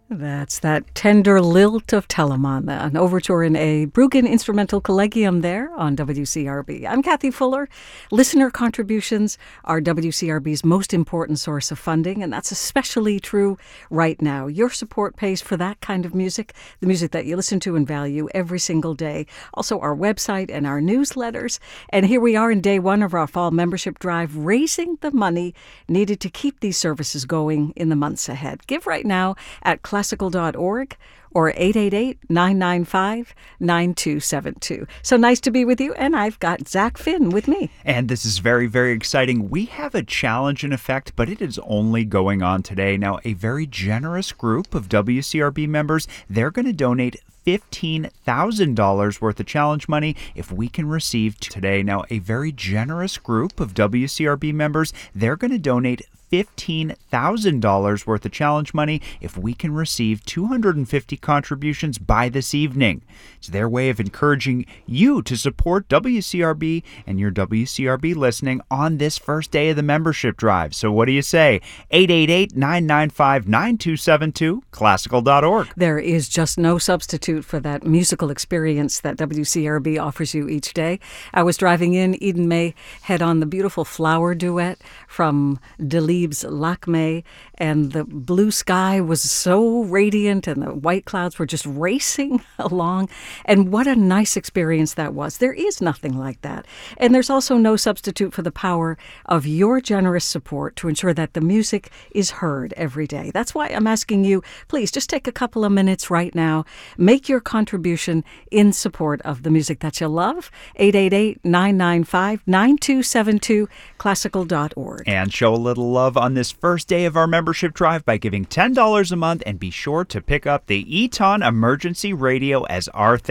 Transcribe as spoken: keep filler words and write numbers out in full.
That's that tender lilt of Telemann, an overture in a Bruggen instrumental collegium there on W C R B. I'm Kathy Fuller. Listener contributions are W C R B's most important source of funding, and that's especially true right now. Your support pays for that kind of music, the music that you listen to and value every single day. Also our website and our newsletters. And here we are in day one of our fall membership drive, raising the money needed to keep these services going in the months ahead. Give right now at classical dot org or eight eight eight, nine nine five, nine two seven two. So nice to be with you, and I've got Zach Finn with me. And this is very, very exciting. We have a challenge in effect, but it is only going on today. Now, a very generous group of W C R B members, they're going to donate fifteen thousand dollars worth of challenge money if we can receive today. Now, a very generous group of W C R B members, they're going to donate fifteen thousand dollars worth of challenge money if we can receive two hundred fifty contributions by this evening. It's their way of encouraging you to support W C R B and your W C R B listening on this first day of the membership drive. So what do you say? eight eight eight, nine nine five, nine two seven two, classical dot org. There is just no substitute for that musical experience that W C R B offers you each day. I was driving in, Eden May had on the beautiful flower duet from Delibes' Lakme, and the blue sky was so radiant and the white clouds were just racing along. And what a nice experience that was. There is nothing like that. And there's also no substitute for the power of your generous support to ensure that the music is heard every day. That's why I'm asking you, please just take a couple of minutes right now. Make your contribution in support of the music that you love. eight eight eight, nine nine five, nine two seven two, classical dot org. And show a little love on this first day of our membership drive by giving ten dollars a month, and be sure to pick up the Eton Emergency Radio as our